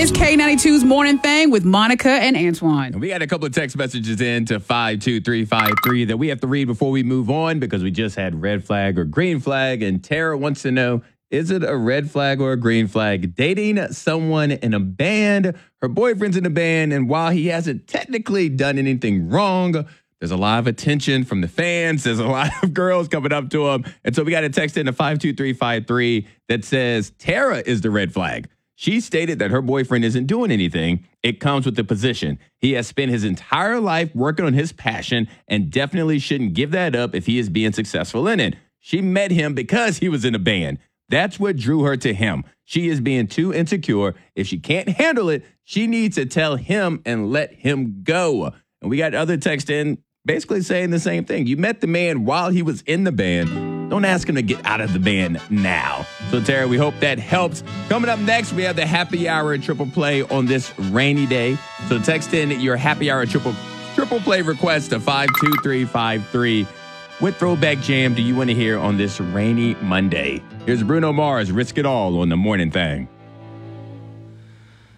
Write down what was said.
It's K92's Morning Thing with Monica and Antoine. And we got a couple of text messages in to 52353 that we have to read before we move on because we just had red flag or green flag. And Tara wants to know, is it a red flag or a green flag dating someone in a band? Her boyfriend's in a band, and while he hasn't technically done anything wrong, there's a lot of attention from the fans. There's a lot of girls coming up to him. And so we got a text in to 52353 that says Tara is the red flag. She stated that her boyfriend isn't doing anything. It comes with the position. He has spent his entire life working on his passion and definitely shouldn't give that up if he is being successful in it. She met him because he was in a band. That's what drew her to him. She is being too insecure. If she can't handle it, she needs to tell him and let him go. And we got other text in basically saying the same thing. You met the man while he was in the band. Don't ask him to get out of the band now. So, Tara, we hope that helps. Coming up next, we have the happy hour triple play on this rainy day. So text in your happy hour triple play request to 52353. What throwback jam do you want to hear on this rainy Monday? Here's Bruno Mars, Risk It All on the Morning Thing.